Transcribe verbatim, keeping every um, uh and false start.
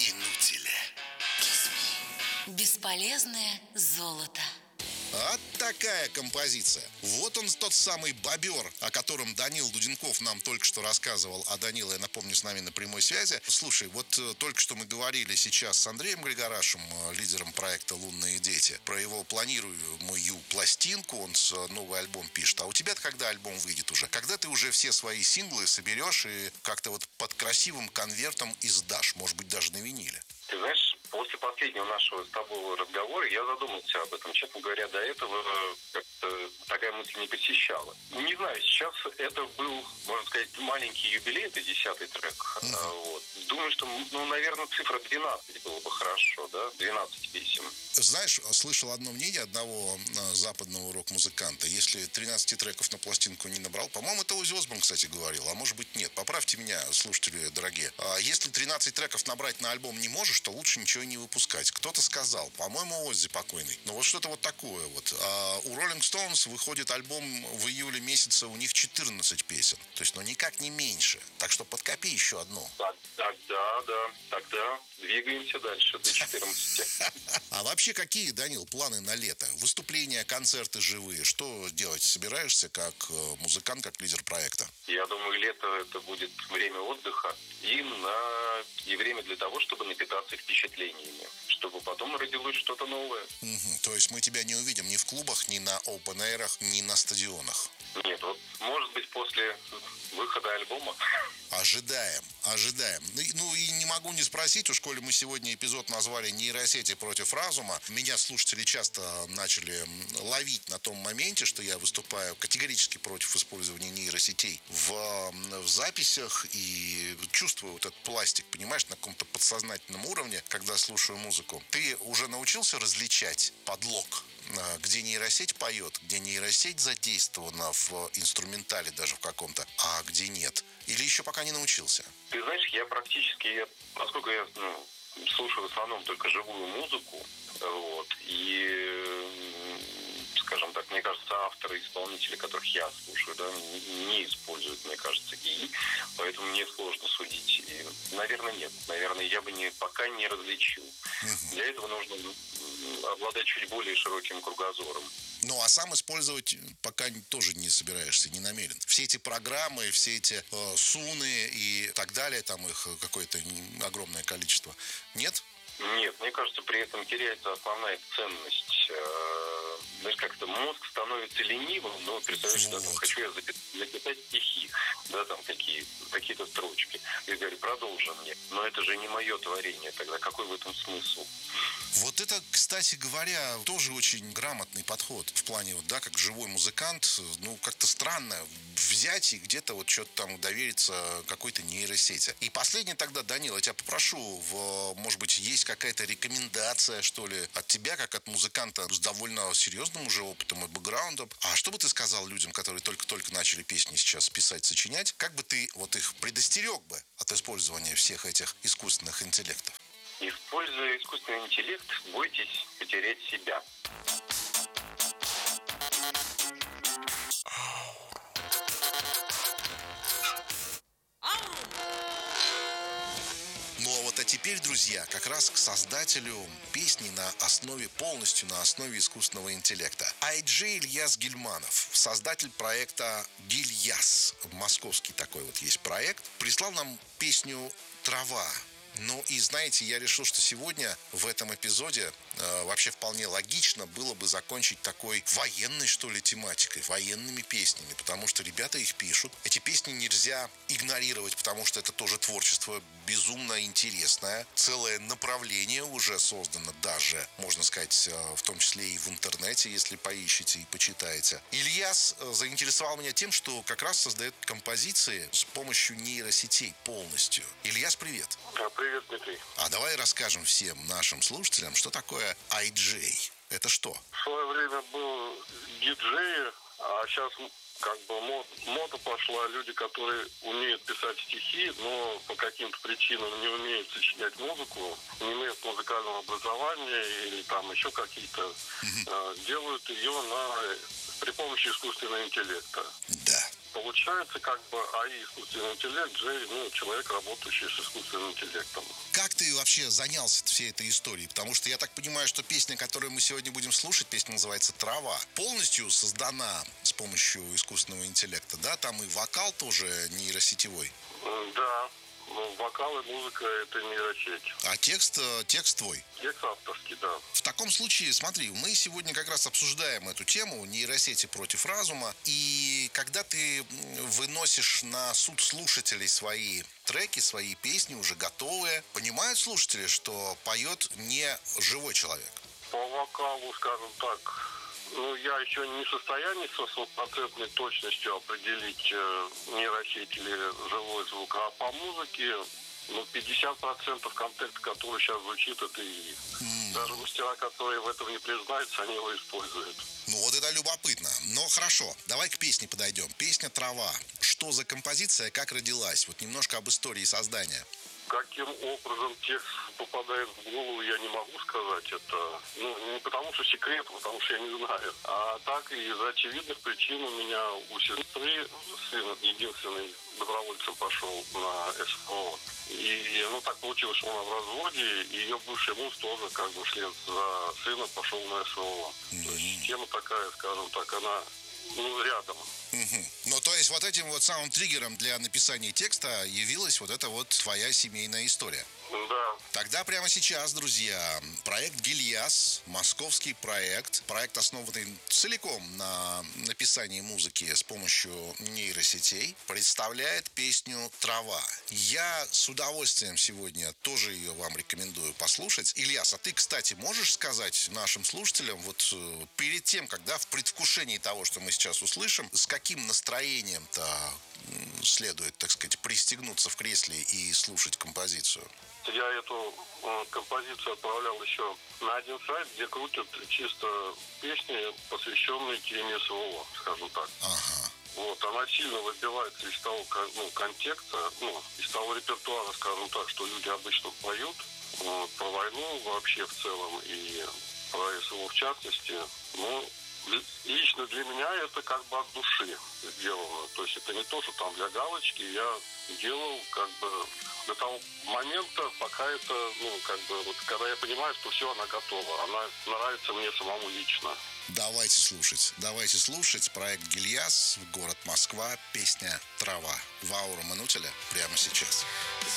инутиля. Бесполезное золото. А такая композиция. Вот он, тот самый бобер, о котором Данил Дуденков нам только что рассказывал. А Данила, я напомню, с нами на прямой связи. Слушай, вот э, только что мы говорили сейчас с Андреем Григорашем, э, лидером проекта «Лунные дети», про его планируемую пластинку. Он с, э, новый альбом пишет. А у тебя когда альбом выйдет уже? Когда ты уже все свои синглы соберешь и как-то вот под красивым конвертом издашь? Может быть, даже на виниле? Ты знаешь, после последнего нашего с тобой разговора я задумался об этом. Честно говоря, до этого как-то такая мысль не посещала. Не знаю, сейчас это был, можно сказать, маленький юбилей, это десятый трек. Uh-huh. А, вот. Думаю, что, ну, наверное, цифра двенадцать было бы хорошо, да? двенадцать песен. Знаешь, слышал одно мнение одного западного рок-музыканта. Если тринадцать треков на пластинку не набрал, по-моему, это Оззи Осборн, кстати, говорил, а может быть нет. Поправьте меня, слушатели дорогие. А если тринадцать треков набрать на альбом не можешь, то лучше ничего не выпускать. Кто-то сказал, по-моему, Оззи покойный. Ну вот что-то вот такое вот. А у Rolling Stones выходит альбом в июле месяце, у них четырнадцать песен. То есть, ну никак не меньше. Так что подкопи еще одну. Тогда, да, тогда двигаемся дальше до четырнадцати. А вообще какие, Данил, планы на лето? Выступления, концерты живые? Что делать? Собираешься как музыкант, как лидер проекта? Я думаю, лето это будет время отдыха и, на... и время для того, чтобы напитаться впечатлениями, чтобы потом родилось что-то новое. Угу. То есть мы тебя не увидим ни в клубах, ни на опен-эйрах, ни на стадионах? Нет, вот может быть после выхода альбома. Ожидаем, ожидаем. Ну и не могу не спросить, уж коли мы сегодня эпизод назвали «Нейросети против разума», меня слушатели часто начали ловить на том моменте, что я выступаю категорически против использования нейросетей в, в записях и чувствую вот этот пластик, понимаешь, на каком-то подсознательном уровне, когда слушаю музыку. Ты уже научился различать подлог? Где нейросеть поет, где нейросеть задействована в инструментале даже в каком-то, а где нет? Или еще пока не научился? Ты знаешь, я практически, я, поскольку я ну, слушаю в основном только живую музыку, вот, и, скажем так, мне кажется, авторы, исполнители, которых я слушаю, да, не используют, мне кажется, ИИ, поэтому мне сложно судить. И, наверное, нет. Наверное, я бы не, пока не различил. Uh-huh. Для этого нужно обладать чуть более широким кругозором. Ну, а сам использовать пока тоже не собираешься, не намерен. Все эти программы, все эти э, суны и так далее, там их какое-то огромное количество. Нет? Нет, мне кажется, при этом теряется основная ценность. Э, знаешь, как-то мозг становится ленивым, но представляешь, вот. Да, там, хочу я записать стихи, да, там какие, какие-то строчки. И говорю, продолжи мне. Но это же не мое творение, тогда какой в этом смысл? Вот это, кстати говоря, тоже очень грамотный подход в плане, вот, да, как живой музыкант, ну, как-то странно взять и где-то вот что-то там довериться какой-то нейросети. И последнее тогда, Данил, я тебя попрошу, в, может быть, есть какая-то рекомендация, что ли, от тебя, как от музыканта с довольно серьезным уже опытом и бэкграундом. А что бы ты сказал людям, которые только-только начали песни сейчас писать, сочинять, как бы ты вот их предостерег бы от использования всех этих искусственных интеллектов? Используя искусственный интеллект, бойтесь потерять себя. Ну а вот а теперь, друзья, как раз к создателю песни на основе, полностью на основе искусственного интеллекта. ай джей Ильяс Гильманов, создатель проекта Гильяс, московский такой вот есть проект, прислал нам песню «Трава». Ну и знаете, я решил, что сегодня в этом эпизоде э, вообще вполне логично было бы закончить такой военной, что ли, тематикой, военными песнями, потому что ребята их пишут. Эти песни нельзя игнорировать, потому что это тоже творчество безумно интересное. Целое направление уже создано даже, можно сказать, э, в том числе и в интернете, если поищете и почитаете. Ильяс э, заинтересовал меня тем, что как раз создает композиции с помощью нейросетей полностью. Ильяс, привет! Привет, Дмитрий. А давай расскажем всем нашим слушателям, что такое ай джей. Это что? В свое время был диджей, а сейчас как бы мод, мода пошла. Люди, которые умеют писать стихи, но по каким-то причинам не умеют сочинять музыку, не имеют музыкального образования или там еще какие-то, угу. э, делают ее на, при помощи искусственного интеллекта. Да. получается как бы эй ай, искусственный интеллект, Джей, ну, человек, работающий с искусственным интеллектом. Как ты вообще занялся всей этой историей? Потому что я так понимаю, что песня, которую мы сегодня будем слушать, песня называется «Трава», полностью создана с помощью искусственного интеллекта, да? Там и вокал тоже нейросетевой. Да, ну, вокал и музыка — это нейросеть. А текст, э, текст твой? Текст авторский, да. В таком случае, смотри, мы сегодня как раз обсуждаем эту тему нейросети против разума. И когда ты выносишь на суд слушателей свои треки, свои песни, уже готовые, понимают слушатели, что поет не живой человек? По вокалу, скажем так, ну, я еще не в состоянии со стопроцентной точностью определить, э, нейросеть или живой звук, а по музыке, ну, пятьдесят процентов контекста, который сейчас звучит, это и mm. даже мастера, которые в этом не признаются, они его используют. Ну, вот это любопытно. Но хорошо, давай к песне подойдем. Песня «Трава». Что за композиция, как родилась? Вот немножко об истории создания. Каким образом текст попадает в голову, я не могу сказать. Это, ну, не потому что секрет, потому что я не знаю. А так, из очевидных причин у меня у сестры сын единственный добровольцем пошел на СВО. И, ну, так получилось, что она в разводе, и ее бывший муж тоже, как бы, вслед за сыном пошел на СВО. Mm-hmm. То есть тема такая, скажем так, она, ну, рядом. Угу. Ну, то есть вот этим вот самым триггером для написания текста явилась вот эта вот твоя семейная история. Да. Тогда прямо сейчас, друзья, проект «Гильяс», московский проект, проект, основанный целиком на написании музыки с помощью нейросетей, представляет песню «Трава». Я с удовольствием сегодня тоже ее вам рекомендую послушать. Ильяс, а ты, кстати, можешь сказать нашим слушателям, вот перед тем, когда в предвкушении того, что мы сейчас услышим, с каким настроением-то следует, так сказать, пристегнуться в кресле и слушать композицию? Я эту э, композицию отправлял еще на один сайт, где крутят чисто песни, посвященные теме СВО, скажем так. Ага. Вот, она сильно выбивается из того, ну, контекста, ну, из того репертуара, скажем так, что люди обычно поют, вот, про войну вообще в целом и про СВО в частности. Ну, лично для меня это как бы от души сделано. То есть это не то, что там для галочки. Я делал как бы до того момента, пока это, ну, как бы, вот когда я понимаю, что все, она готова. Она нравится мне самому лично. Давайте слушать. Давайте слушать проект «Гильяс», город Москва, песня «Трава». Ваура Манутеля прямо сейчас.